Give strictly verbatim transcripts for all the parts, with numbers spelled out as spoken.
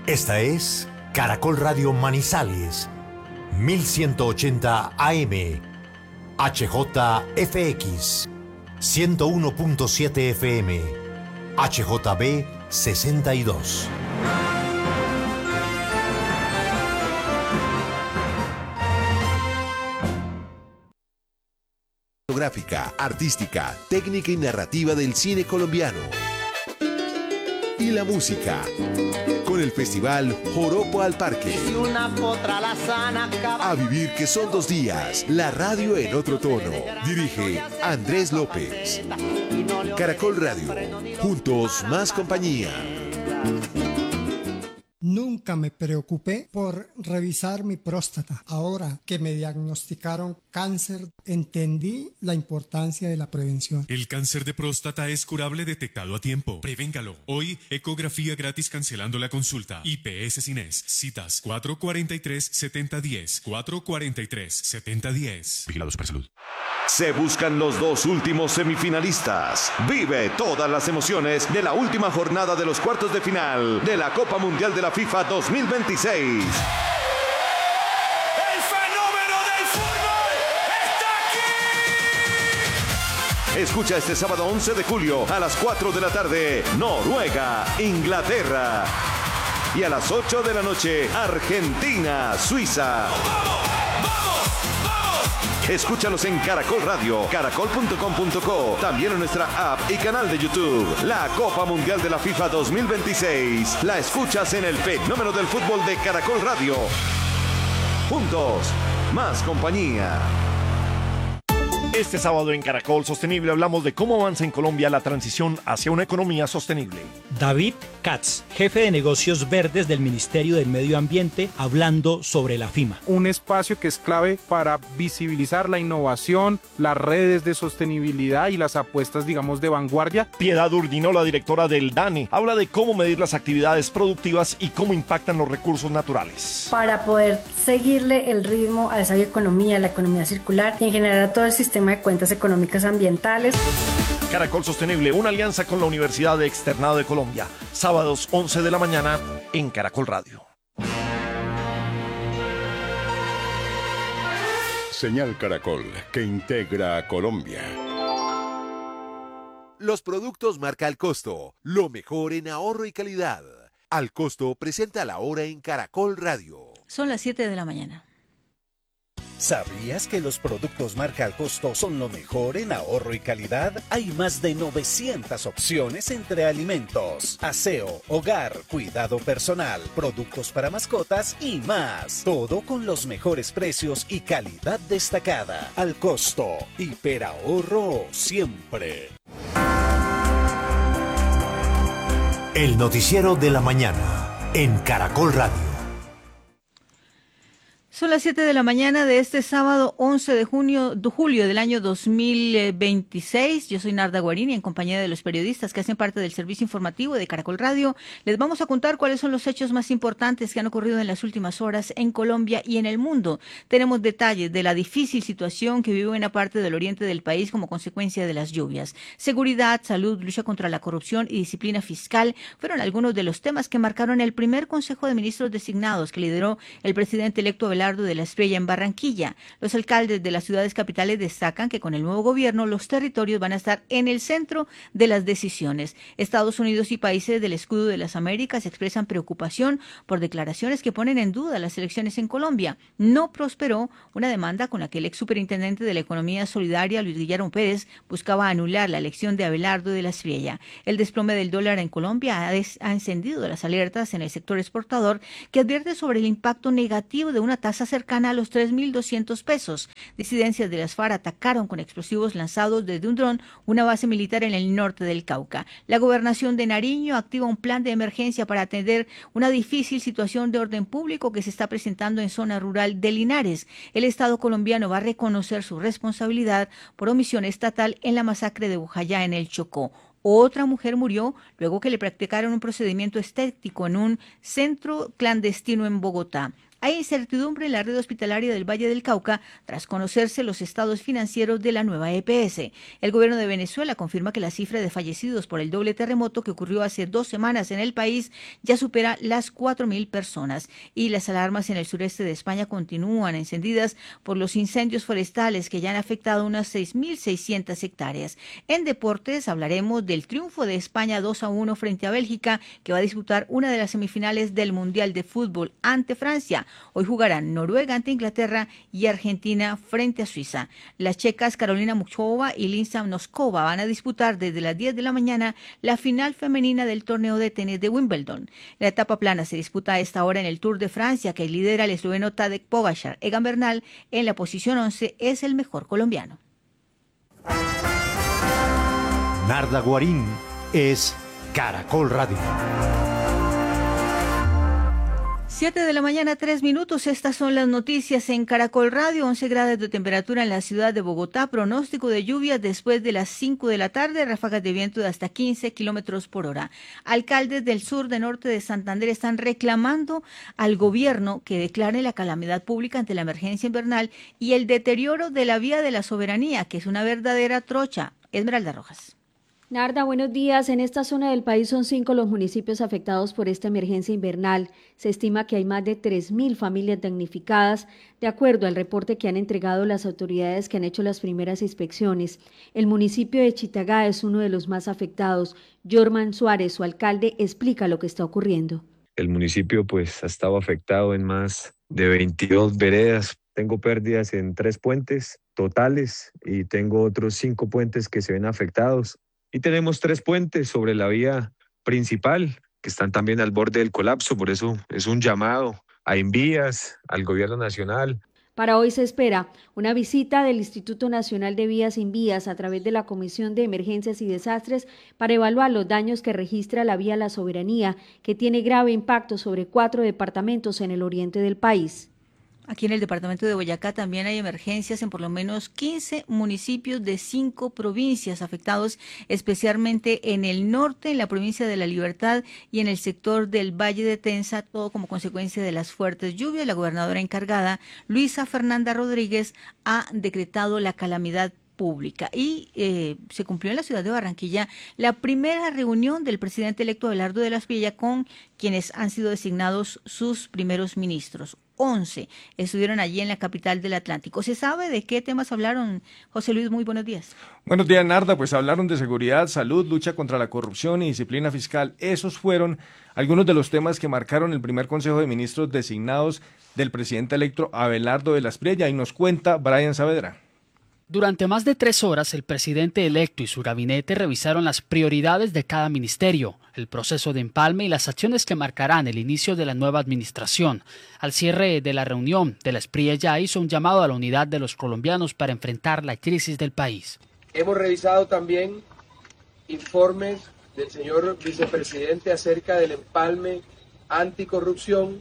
Esta es Caracol Radio Manizales, mil ciento ochenta A M, H J F X, ciento uno punto siete F M, H J B sesenta y dos. Gráfica, artística, técnica y narrativa del cine colombiano. Y la música, con el festival Joropo al Parque. A vivir que son dos días, la radio en otro tono. Dirige Andrés López. Caracol Radio, juntos más compañía. Nunca me preocupé por revisar mi próstata. Ahora que me diagnosticaron cáncer, entendí la importancia de la prevención. El cáncer de próstata es curable detectado a tiempo. Prevéngalo. Hoy, ecografía gratis cancelando la consulta. I P S Cines. Citas cuatro cuatro tres, siete cero uno cero. cuatro cuatro tres, siete cero uno cero. Vigilado Supersalud. Se buscan los dos últimos semifinalistas. Vive todas las emociones de la última jornada de los cuartos de final de la Copa Mundial de la FIFA dos mil veintiséis. ¡El fenómeno del fútbol está aquí! Escucha este sábado once de julio a las cuatro de la tarde, Noruega, Inglaterra. Y a las ocho de la noche, Argentina, Suiza. Escúchalos en Caracol Radio, caracol punto com punto co, también en nuestra app y canal de YouTube. La Copa Mundial de la FIFA dos mil veintiséis. La escuchas en el fenómeno del fútbol de Caracol Radio. Juntos, más compañía. Este sábado en Caracol Sostenible hablamos de cómo avanza en Colombia la transición hacia una economía sostenible. David Katz, jefe de negocios verdes del Ministerio del Medio Ambiente, hablando sobre la FIMA. Un espacio que es clave para visibilizar la innovación, las redes de sostenibilidad y las apuestas, digamos, de vanguardia. Piedad Urdinola, directora del DANE, habla de cómo medir las actividades productivas y cómo impactan los recursos naturales. Para poder seguirle el ritmo a esa economía, la economía circular y en general a todo el sistema de cuentas económicas ambientales. Caracol Sostenible, una alianza con la Universidad de Externado de Colombia. Sábados once de la mañana en Caracol Radio. Señal Caracol, que integra a Colombia. Los productos marca Al Costo, lo mejor en ahorro y calidad. Al Costo presenta la hora en Caracol Radio. Son las siete de la mañana. ¿Sabías que los productos marca Al Costo son lo mejor en ahorro y calidad? Hay más de novecientas opciones entre alimentos, aseo, hogar, cuidado personal, productos para mascotas y más. Todo con los mejores precios y calidad destacada. Al Costo, hiperahorro siempre. El noticiero de la mañana en Caracol Radio. Son las siete de la mañana de este sábado once de junio, de julio del año dos mil veintiséis. Yo soy Narda Guarini, en compañía de los periodistas que hacen parte del servicio informativo de Caracol Radio. Les vamos a contar cuáles son los hechos más importantes que han ocurrido en las últimas horas en Colombia y en el mundo. Tenemos detalles de la difícil situación que vive buena parte del oriente del país como consecuencia de las lluvias. Seguridad, salud, lucha contra la corrupción y disciplina fiscal fueron algunos de los temas que marcaron el primer Consejo de Ministros designados que lideró el presidente electo Abelardo de la Estrella en Barranquilla. Los alcaldes de las ciudades capitales destacan que con el nuevo gobierno los territorios van a estar en el centro de las decisiones. Estados Unidos y países del escudo de las Américas expresan preocupación por declaraciones que ponen en duda las elecciones en Colombia. No prosperó una demanda con la que el ex superintendente de la Economía Solidaria, Luis Guillermo Pérez, buscaba anular la elección de Abelardo de la Estrella. El desplome del dólar en Colombia ha, des- ha encendido las alertas en el sector exportador, que advierte sobre el impacto negativo de una tasa cercana a los tres mil doscientos pesos. Disidencias de las FARC atacaron con explosivos lanzados desde un dron una base militar en el norte del Cauca. La gobernación de Nariño activa un plan de emergencia para atender una difícil situación de orden público que se está presentando en zona rural de Linares. El Estado colombiano va a reconocer su responsabilidad por omisión estatal en la masacre de Bojayá en el Chocó. Otra mujer murió luego que le practicaron un procedimiento estético en un centro clandestino en Bogotá. Hay incertidumbre en la red hospitalaria del Valle del Cauca tras conocerse los estados financieros de la nueva E P S. El gobierno de Venezuela confirma que la cifra de fallecidos por el doble terremoto que ocurrió hace dos semanas en el país ya supera las cuatro mil personas. Y las alarmas en el sureste de España continúan encendidas por los incendios forestales que ya han afectado unas seis mil seiscientas hectáreas. En deportes hablaremos del triunfo de España dos a uno frente a Bélgica, que va a disputar una de las semifinales del Mundial de Fútbol ante Francia. Hoy jugarán Noruega ante Inglaterra y Argentina frente a Suiza. Las checas Carolina Muchova y Lindsay Noskova van a disputar desde las diez de la mañana la final femenina del torneo de tenis de Wimbledon. La etapa plana se disputa a esta hora en el Tour de Francia, que lidera el esloveno Tadej Pogačar. Egan Bernal, en la posición once, es el mejor colombiano. Narda Guarín es Caracol Radio. Siete de la mañana, tres minutos. Estas son las noticias en Caracol Radio. once grados de temperatura en la ciudad de Bogotá. Pronóstico de lluvias después de las cinco de la tarde. Ráfagas de viento de hasta quince kilómetros por hora. Alcaldes del sur de norte de Santander están reclamando al gobierno que declare la calamidad pública ante la emergencia invernal y el deterioro de la vía de la soberanía, que es una verdadera trocha. Esmeralda Rojas. Narda, buenos días. En esta zona del país son cinco los municipios afectados por esta emergencia invernal. Se estima que hay más de tres mil familias damnificadas, de acuerdo al reporte que han entregado las autoridades que han hecho las primeras inspecciones. El municipio de Chitagá es uno de los más afectados. Jorman Suárez, su alcalde, explica lo que está ocurriendo. El municipio pues ha estado afectado en más de veintidós veredas. Tengo pérdidas en tres puentes totales y tengo otros cinco puentes que se ven afectados. Y tenemos tres puentes sobre la vía principal que están también al borde del colapso, por eso es un llamado a Invías, al gobierno nacional. Para hoy se espera una visita del Instituto Nacional de Vías Invías a través de la Comisión de Emergencias y Desastres para evaluar los daños que registra la vía La Soberanía, que tiene grave impacto sobre cuatro departamentos en el oriente del país. Aquí en el departamento de Boyacá también hay emergencias en por lo menos quince municipios de cinco provincias afectados, especialmente en el norte, en la provincia de La Libertad y en el sector del Valle de Tensa, todo como consecuencia de las fuertes lluvias. La gobernadora encargada, Luisa Fernanda Rodríguez, ha decretado la calamidad pública y eh, se cumplió en la ciudad de Barranquilla la primera reunión del presidente electo Abelardo de la Espriella con quienes han sido designados sus primeros ministros. once estuvieron allí en la capital del Atlántico. ¿Se sabe de qué temas hablaron? José Luis, muy buenos días. Buenos días, Narda. Pues hablaron de seguridad, salud, lucha contra la corrupción y disciplina fiscal. Esos fueron algunos de los temas que marcaron el primer Consejo de Ministros designados del presidente electo Abelardo de la Espriella, y nos cuenta Brian Saavedra. Durante más de tres horas, el presidente electo y su gabinete revisaron las prioridades de cada ministerio, el proceso de empalme y las acciones que marcarán el inicio de la nueva administración. Al cierre de la reunión, de la Espriella hizo un llamado a la unidad de los colombianos para enfrentar la crisis del país. Hemos revisado también informes del señor vicepresidente acerca del empalme anticorrupción,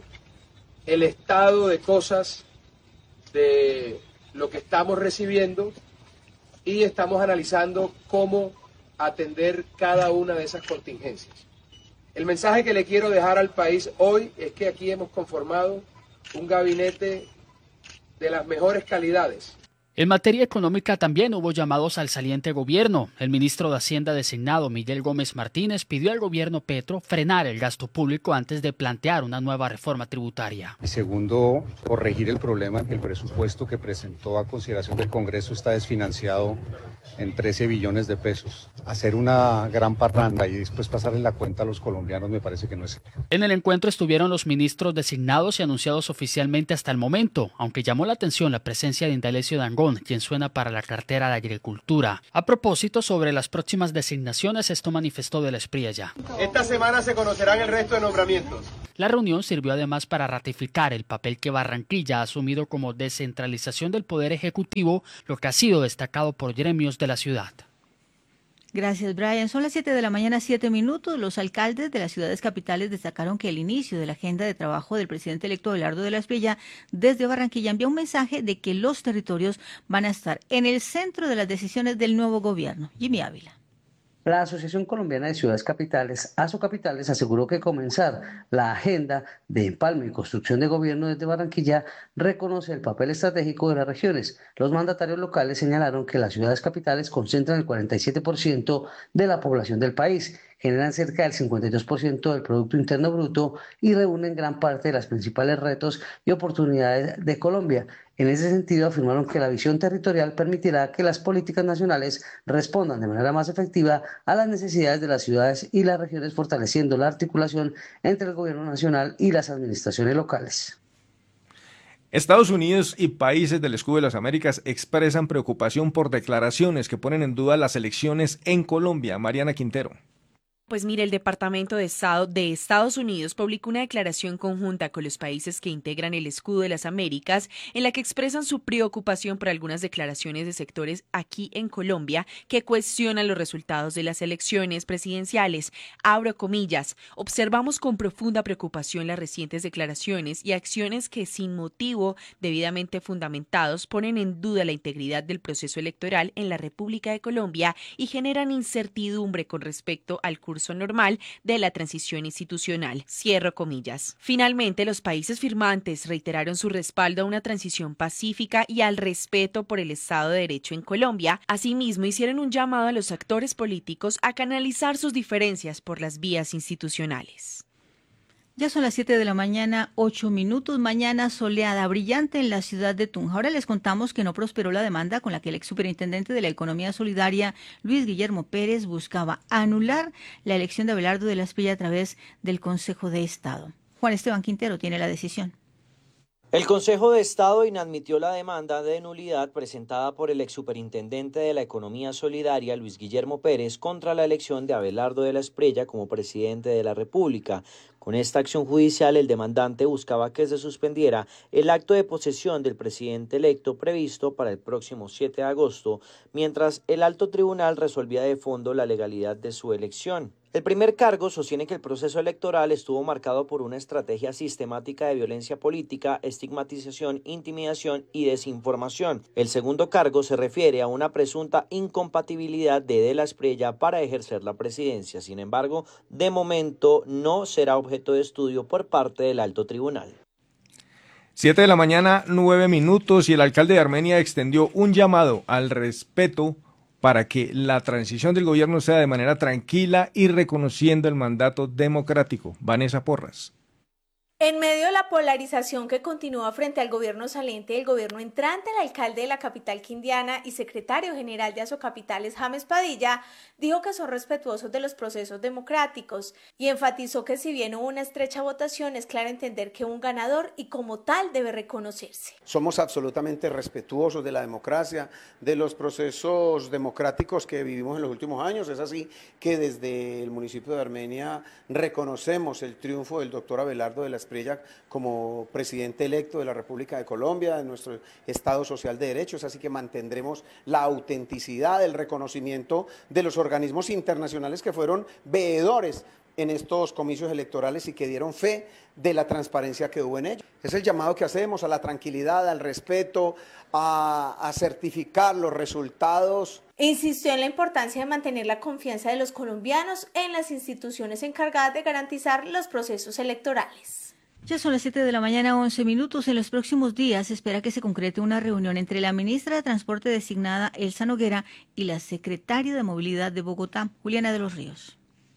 el estado de cosas de lo que estamos recibiendo, y estamos analizando cómo atender cada una de esas contingencias. El mensaje que le quiero dejar al país hoy es que aquí hemos conformado un gabinete de las mejores calidades. En materia económica también hubo llamados al saliente gobierno. El ministro de Hacienda designado, Miguel Gómez Martínez, pidió al gobierno Petro frenar el gasto público antes de plantear una nueva reforma tributaria. Y segundo, corregir el problema que el presupuesto que presentó a consideración del Congreso está desfinanciado en trece billones de pesos. Hacer una gran parranda y después pasarle la cuenta a los colombianos me parece que no es serio. En el encuentro estuvieron los ministros designados y anunciados oficialmente hasta el momento, aunque llamó la atención la presencia de Indalecio Dangond, quien suena para la cartera de Agricultura. A propósito, sobre las próximas designaciones, esto manifestó de la Espriella. Esta semana se conocerán el resto de nombramientos. La reunión sirvió además para ratificar el papel que Barranquilla ha asumido como descentralización del Poder Ejecutivo, lo que ha sido destacado por gremios de la ciudad. Gracias, Brian. Son las siete de la mañana, siete minutos. Los alcaldes de las ciudades capitales destacaron que el inicio de la agenda de trabajo del presidente electo Abelardo de la Espriella desde Barranquilla envía un mensaje de que los territorios van a estar en el centro de las decisiones del nuevo gobierno. Jimmy Ávila. La Asociación Colombiana de Ciudades Capitales, Asocapitales, aseguró que comenzar la agenda de empalme y construcción de gobierno desde Barranquilla reconoce el papel estratégico de las regiones. Los mandatarios locales señalaron que las ciudades capitales concentran el cuarenta y siete por ciento de la población del país, generan cerca del cincuenta y dos por ciento del Producto Interno Bruto y reúnen gran parte de los principales retos y oportunidades de Colombia. En ese sentido, afirmaron que la visión territorial permitirá que las políticas nacionales respondan de manera más efectiva a las necesidades de las ciudades y las regiones, fortaleciendo la articulación entre el gobierno nacional y las administraciones locales. Estados Unidos y países del Escudo de las Américas expresan preocupación por declaraciones que ponen en duda las elecciones en Colombia. Mariana Quintero. Pues mire, el Departamento de Estado de Estados Unidos publicó una declaración conjunta con los países que integran el Escudo de las Américas en la que expresan su preocupación por algunas declaraciones de sectores aquí en Colombia que cuestionan los resultados de las elecciones presidenciales. Abro comillas, observamos con profunda preocupación las recientes declaraciones y acciones que sin motivo debidamente fundamentados ponen en duda la integridad del proceso electoral en la República de Colombia y generan incertidumbre con respecto al curso normal de la transición institucional. Cierro comillas. Finalmente, los países firmantes reiteraron su respaldo a una transición pacífica y al respeto por el Estado de Derecho en Colombia. Asimismo, hicieron un llamado a los actores políticos a canalizar sus diferencias por las vías institucionales. Ya son las siete de la mañana, ocho minutos. Mañana soleada, brillante en la ciudad de Tunja. Ahora les contamos que no prosperó la demanda con la que el exsuperintendente de la Economía Solidaria, Luis Guillermo Pérez, buscaba anular la elección de Abelardo de la Espriella a través del Consejo de Estado. Juan Esteban Quintero tiene la decisión. El Consejo de Estado inadmitió la demanda de nulidad presentada por el exsuperintendente de la Economía Solidaria, Luis Guillermo Pérez, contra la elección de Abelardo de la Espriella como presidente de la República. Con esta acción judicial, el demandante buscaba que se suspendiera el acto de posesión del presidente electo previsto para el próximo siete de agosto, mientras el alto tribunal resolvía de fondo la legalidad de su elección. El primer cargo sostiene que el proceso electoral estuvo marcado por una estrategia sistemática de violencia política, estigmatización, intimidación y desinformación. El segundo cargo se refiere a una presunta incompatibilidad de De la Espriella para ejercer la presidencia. Sin embargo, de momento no será objeto de estudio por parte del alto tribunal. Siete de la mañana, nueve minutos, y el alcalde de Armenia extendió un llamado al respeto para que la transición del gobierno sea de manera tranquila y reconociendo el mandato democrático. Vanessa Porras. En medio de la polarización que continúa frente al gobierno saliente y el gobierno entrante, el alcalde de la capital quindiana y secretario general de Asocapitales, James Padilla, dijo que son respetuosos de los procesos democráticos y enfatizó que si bien hubo una estrecha votación, es claro entender que hubo un ganador y como tal debe reconocerse. Somos absolutamente respetuosos de la democracia, de los procesos democráticos que vivimos en los últimos años. Es así que desde el municipio de Armenia reconocemos el triunfo del doctor Abelardo de la Espriella como presidente electo de la República de Colombia, de nuestro Estado Social de Derechos, así que mantendremos la autenticidad del reconocimiento de los organismos internacionales que fueron veedores en estos comicios electorales y que dieron fe de la transparencia que hubo en ellos. Es el llamado que hacemos a la tranquilidad, al respeto, a, a certificar los resultados. Insistió en la importancia de mantener la confianza de los colombianos en las instituciones encargadas de garantizar los procesos electorales. Ya son las siete de la mañana, once minutos. En los próximos días se espera que se concrete una reunión entre la ministra de Transporte designada, Elsa Noguera, y la secretaria de Movilidad de Bogotá, Juliana de los Ríos.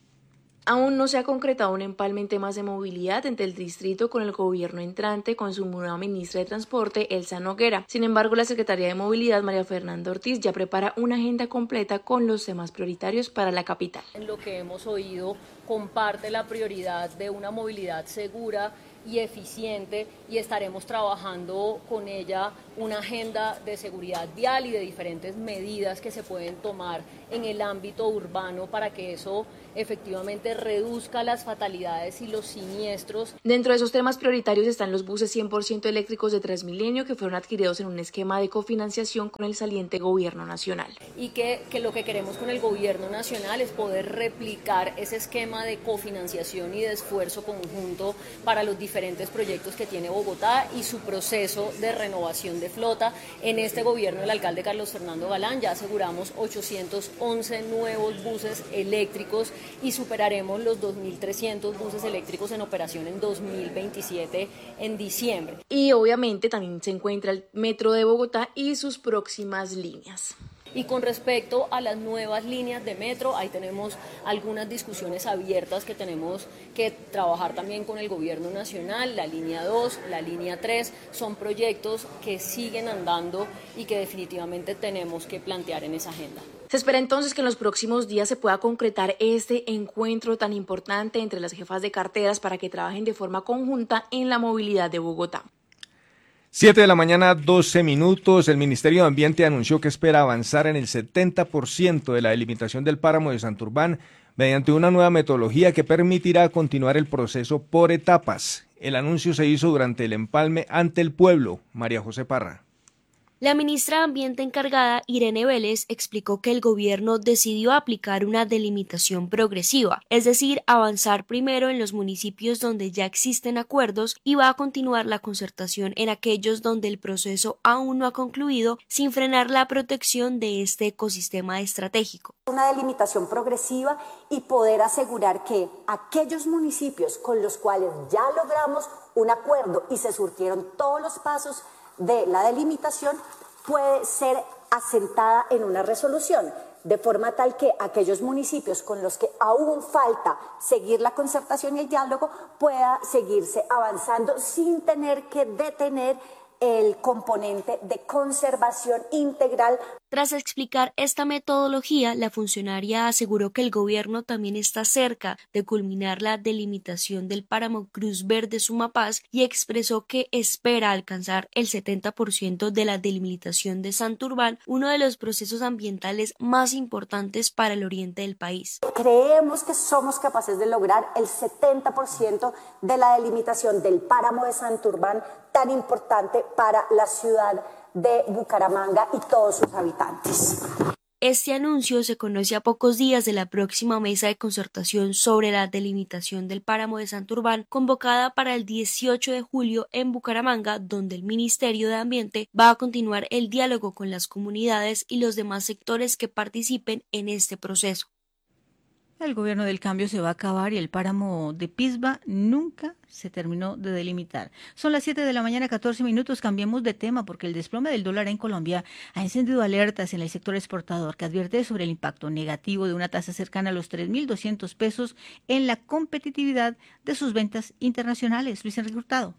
Aún no se ha concretado un empalme en temas de movilidad entre el distrito con el gobierno entrante con su nueva ministra de Transporte, Elsa Noguera. Sin embargo, la Secretaría de Movilidad, María Fernanda Ortiz, ya prepara una agenda completa con los temas prioritarios para la capital. En lo que hemos oído, comparte la prioridad de una movilidad segura y eficiente, y estaremos trabajando con ella una agenda de seguridad vial y de diferentes medidas que se pueden tomar en el ámbito urbano para que eso efectivamente reduzca las fatalidades y los siniestros. Dentro de esos temas prioritarios están los buses cien por ciento eléctricos de Transmilenio que fueron adquiridos en un esquema de cofinanciación con el saliente gobierno nacional. Y que, que lo que queremos con el gobierno nacional es poder replicar ese esquema tema de cofinanciación y de esfuerzo conjunto para los diferentes proyectos que tiene Bogotá y su proceso de renovación de flota. En este gobierno del alcalde Carlos Fernando Galán ya aseguramos ochocientos once nuevos buses eléctricos y superaremos los dos mil trescientos buses eléctricos en operación en dos mil veintisiete en diciembre. Y obviamente también se encuentra el Metro de Bogotá y sus próximas líneas. Y con respecto a las nuevas líneas de metro, ahí tenemos algunas discusiones abiertas que tenemos que trabajar también con el gobierno nacional. La línea dos, la línea tres, son proyectos que siguen andando y que definitivamente tenemos que plantear en esa agenda. Se espera entonces que en los próximos días se pueda concretar este encuentro tan importante entre las jefas de carteras para que trabajen de forma conjunta en la movilidad de Bogotá. siete de la mañana, doce minutos. El Ministerio de Ambiente anunció que espera avanzar en el setenta por ciento de la delimitación del páramo de Santurbán mediante una nueva metodología que permitirá continuar el proceso por etapas. El anuncio se hizo durante el empalme ante el pueblo. María José Parra. La ministra de Ambiente encargada, Irene Vélez, explicó que el gobierno decidió aplicar una delimitación progresiva, es decir, avanzar primero en los municipios donde ya existen acuerdos y va a continuar la concertación en aquellos donde el proceso aún no ha concluido, sin frenar la protección de este ecosistema estratégico. Una delimitación progresiva y poder asegurar que aquellos municipios con los cuales ya logramos un acuerdo y se surtieron todos los pasos de la delimitación puede ser asentada en una resolución, de forma tal que aquellos municipios con los que aún falta seguir la concertación y el diálogo pueda seguirse avanzando sin tener que detener el componente de conservación integral. Tras explicar esta metodología, la funcionaria aseguró que el gobierno también está cerca de culminar la delimitación del páramo Cruz Verde Sumapaz y expresó que espera alcanzar el setenta por ciento de la delimitación de Santurbán, uno de los procesos ambientales más importantes para el oriente del país. Creemos que somos capaces de lograr el setenta por ciento de la delimitación del páramo de Santurbán, tan importante para la ciudad de Bucaramanga y todos sus habitantes. Este anuncio se conoce a pocos días de la próxima mesa de concertación sobre la delimitación del páramo de Santurbán, convocada para el dieciocho de julio en Bucaramanga, donde el Ministerio de Ambiente va a continuar el diálogo con las comunidades y los demás sectores que participen en este proceso. El gobierno del cambio se va a acabar y el páramo de Pisba nunca se terminó de delimitar. Son las siete de la mañana, catorce minutos. Cambiemos de tema porque el desplome del dólar en Colombia ha encendido alertas en el sector exportador que advierte sobre el impacto negativo de una tasa cercana a los tres mil doscientos pesos en la competitividad de sus ventas internacionales. Luis Enrique Hurtado.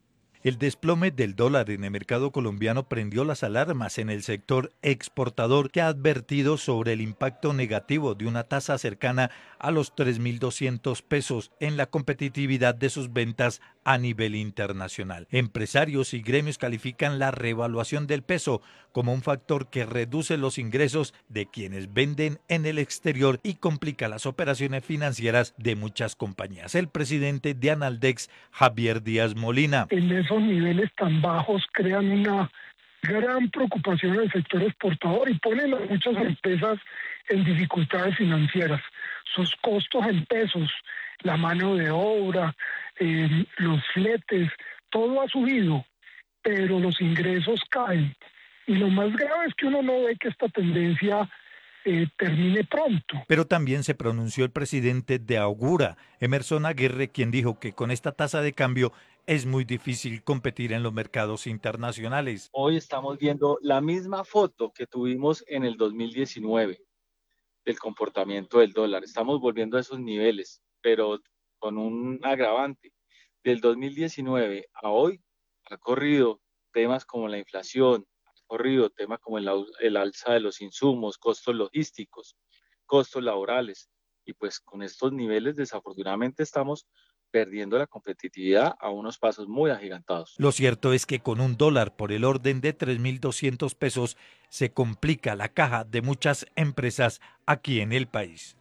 El desplome del dólar en el mercado colombiano prendió las alarmas en el sector exportador, que ha advertido sobre el impacto negativo de una tasa cercana a los tres mil doscientos pesos en la competitividad de sus ventas a nivel internacional. Empresarios y gremios califican la revaluación del peso como un factor que reduce los ingresos de quienes venden en el exterior y complica las operaciones financieras de muchas compañías. El presidente de Analdex, Javier Díaz Molina. En esos niveles tan bajos crean una gran preocupación en el sector exportador y ponen a muchas empresas en dificultades financieras. Sus costos en pesos, la mano de obra, eh, los fletes, todo ha subido, pero los ingresos caen. Y lo más grave es que uno no ve que esta tendencia eh, termine pronto. Pero también se pronunció el presidente de Augura, Emerson Aguirre, quien dijo que con esta tasa de cambio es muy difícil competir en los mercados internacionales. Hoy estamos viendo la misma foto que tuvimos en el dos mil diecinueve del comportamiento del dólar. Estamos volviendo a esos niveles, pero con un agravante. Del dos mil diecinueve a hoy ha corrido temas como la inflación, ha corrido temas como el, el alza de los insumos, costos logísticos, costos laborales. Y pues con estos niveles desafortunadamente estamos perdiendo la competitividad a unos pasos muy agigantados. Lo cierto es que con un dólar por el orden de tres mil doscientos pesos se complica la caja de muchas empresas aquí en el país.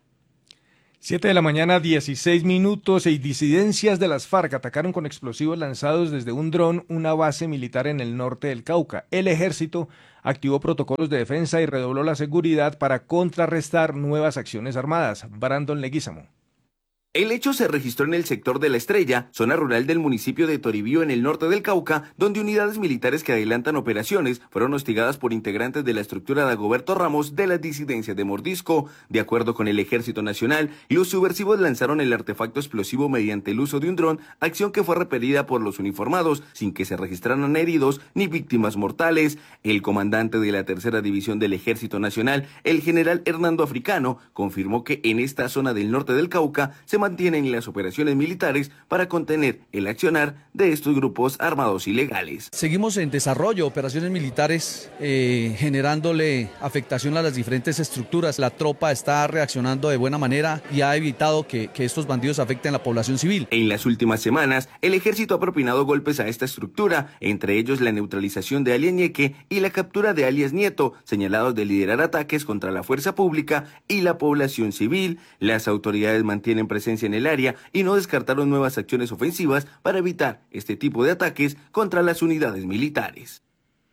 siete de la mañana, dieciséis minutos, y disidencias de las FARC atacaron con explosivos lanzados desde un dron una base militar en el norte del Cauca. El ejército activó protocolos de defensa y redobló la seguridad para contrarrestar nuevas acciones armadas. Brandon Leguízamo. El hecho se registró en el sector de La Estrella, zona rural del municipio de Toribío en el norte del Cauca, donde unidades militares que adelantan operaciones fueron hostigadas por integrantes de la estructura de Dagoberto Ramos de la disidencia de Mordisco. De acuerdo con el Ejército Nacional, los subversivos lanzaron el artefacto explosivo mediante el uso de un dron, acción que fue repelida por los uniformados, sin que se registraran heridos ni víctimas mortales. El comandante de la tercera división del Ejército Nacional, el general Hernando Africano, confirmó que en esta zona del norte del Cauca se mantienen las operaciones militares para contener el accionar de estos grupos armados ilegales. Seguimos en desarrollo, operaciones militares eh, generándole afectación a las diferentes estructuras. La tropa está reaccionando de buena manera y ha evitado que, que estos bandidos afecten a la población civil. En las últimas semanas, el ejército ha propinado golpes a esta estructura, entre ellos la neutralización de alias Ñeque y la captura de alias Nieto, señalados de liderar ataques contra la fuerza pública y la población civil. Las autoridades mantienen presencia en el área y no descartaron nuevas acciones ofensivas para evitar este tipo de ataques contra las unidades militares.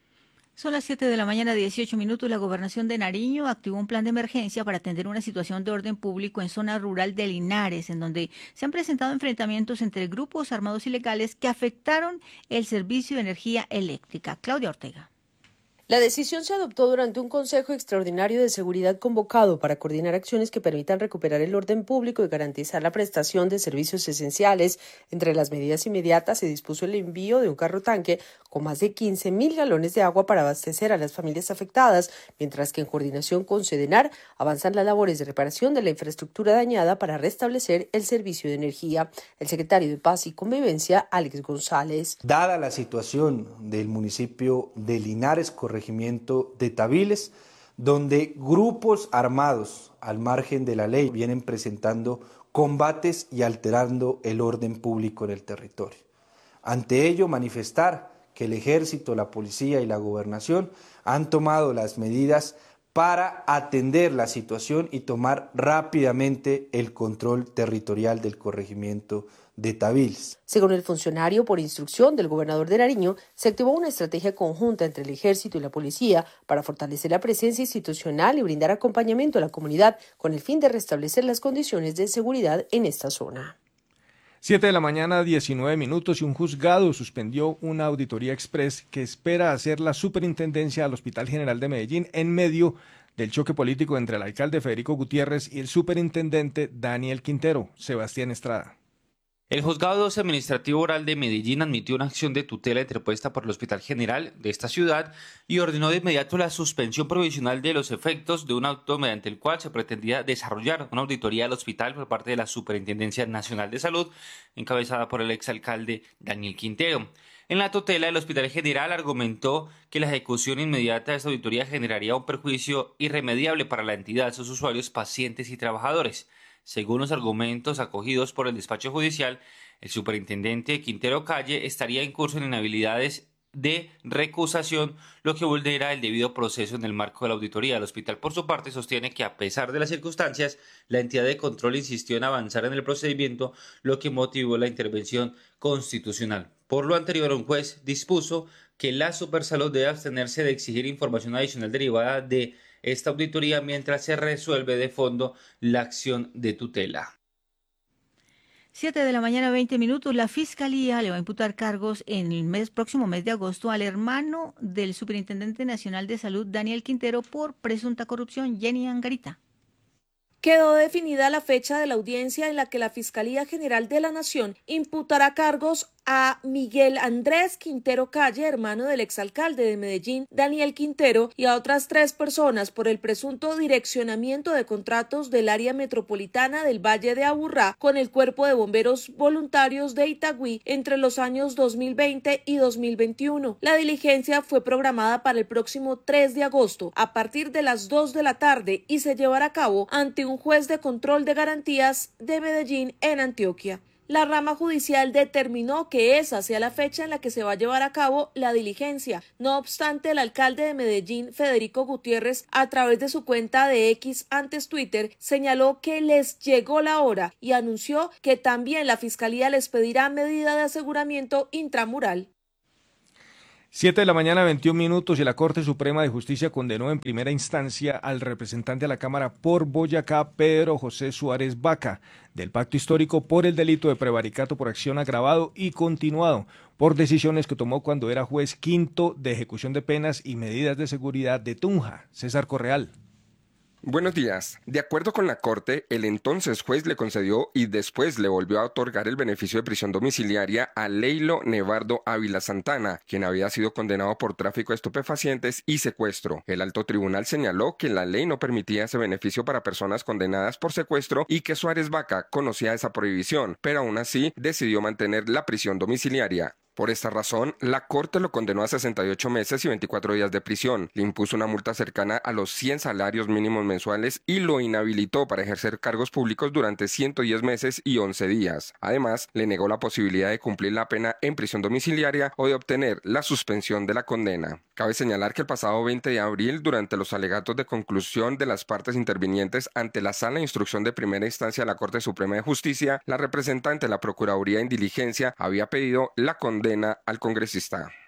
Son las siete de la mañana, dieciocho minutos. La Gobernación de Nariño activó un plan de emergencia para atender una situación de orden público en zona rural de Linares, en donde se han presentado enfrentamientos entre grupos armados ilegales que afectaron el servicio de energía eléctrica. Claudia Ortega. La decisión se adoptó durante un Consejo Extraordinario de Seguridad convocado para coordinar acciones que permitan recuperar el orden público y garantizar la prestación de servicios esenciales. Entre las medidas inmediatas se dispuso el envío de un carro tanque con más de quince mil galones de agua para abastecer a las familias afectadas, mientras que en coordinación con Sedenar avanzan las labores de reparación de la infraestructura dañada para restablecer el servicio de energía. El secretario de Paz y Convivencia, Alex González. Dada la situación del municipio de Linares, corregimiento de Tabiles, donde grupos armados al margen de la ley vienen presentando combates y alterando el orden público en el territorio. Ante ello, manifestar que el ejército, la policía y la gobernación han tomado las medidas para atender la situación y tomar rápidamente el control territorial del corregimiento de Tabiles. Según el funcionario, por instrucción del gobernador de Nariño, se activó una estrategia conjunta entre el ejército y la policía para fortalecer la presencia institucional y brindar acompañamiento a la comunidad con el fin de restablecer las condiciones de seguridad en esta zona. siete de la mañana, diecinueve minutos, y un juzgado suspendió una auditoría express que espera hacer la superintendencia al Hospital General de Medellín en medio del choque político entre el alcalde Federico Gutiérrez y el superintendente Daniel Quintero. Sebastián Estrada. El Juzgado doce Administrativo Oral de Medellín admitió una acción de tutela interpuesta por el Hospital General de esta ciudad y ordenó de inmediato la suspensión provisional de los efectos de un auto mediante el cual se pretendía desarrollar una auditoría del hospital por parte de la Superintendencia Nacional de Salud, encabezada por el exalcalde Daniel Quintero. En la tutela, el Hospital General argumentó que la ejecución inmediata de esta auditoría generaría un perjuicio irremediable para la entidad, sus usuarios, pacientes y trabajadores. Según los argumentos acogidos por el despacho judicial, el superintendente Quintero Calle estaría incurso en inhabilidades de recusación, lo que vulnera el debido proceso en el marco de la auditoría. El hospital, por su parte, sostiene que a pesar de las circunstancias, la entidad de control insistió en avanzar en el procedimiento, lo que motivó la intervención constitucional. Por lo anterior, un juez dispuso que la Supersalud debe abstenerse de exigir información adicional derivada de esta auditoría mientras se resuelve de fondo la acción de tutela. siete de la mañana, veinte minutos. La Fiscalía le va a imputar cargos en el mes, próximo mes de agosto al hermano del Superintendente Nacional de Salud, Daniel Quintero, por presunta corrupción. Jenny Angarita. Quedó definida la fecha de la audiencia en la que la Fiscalía General de la Nación imputará cargos a Miguel Andrés Quintero Calle, hermano del exalcalde de Medellín, Daniel Quintero, y a otras tres personas por el presunto direccionamiento de contratos del área metropolitana del Valle de Aburrá con el Cuerpo de Bomberos Voluntarios de Itagüí entre los años dos mil veinte y dos mil veintiuno. La diligencia fue programada para el próximo tres de agosto a partir de las dos de la tarde y se llevará a cabo ante un juez de control de garantías de Medellín en Antioquia. La rama judicial determinó que esa sea la fecha en la que se va a llevar a cabo la diligencia. No obstante, el alcalde de Medellín, Federico Gutiérrez, a través de su cuenta de X, antes Twitter, señaló que les llegó la hora y anunció que también la Fiscalía les pedirá medida de aseguramiento intramural. Siete de la mañana, veintiún minutos, y la Corte Suprema de Justicia condenó en primera instancia al representante a la Cámara por Boyacá, Pedro José Suárez Vaca, del pacto histórico por el delito de prevaricato por acción agravado y continuado, por decisiones que tomó cuando era juez quinto de ejecución de penas y medidas de seguridad de Tunja. César Correal. Buenos días. De acuerdo con la Corte, el entonces juez le concedió y después le volvió a otorgar el beneficio de prisión domiciliaria a Leilo Nevardo Ávila Santana, quien había sido condenado por tráfico de estupefacientes y secuestro. El alto tribunal señaló que la ley no permitía ese beneficio para personas condenadas por secuestro y que Suárez Vaca conocía esa prohibición, pero aún así decidió mantener la prisión domiciliaria. Por esta razón, la Corte lo condenó a sesenta y ocho meses y veinticuatro días de prisión, le impuso una multa cercana a los cien salarios mínimos mensuales y lo inhabilitó para ejercer cargos públicos durante ciento diez meses y once días. Además, le negó la posibilidad de cumplir la pena en prisión domiciliaria o de obtener la suspensión de la condena. Cabe señalar que el pasado veinte de abril, durante los alegatos de conclusión de las partes intervinientes ante la Sala de Instrucción de Primera Instancia de la Corte Suprema de Justicia, la representante de la Procuraduría en diligencia había pedido la condena al congresista.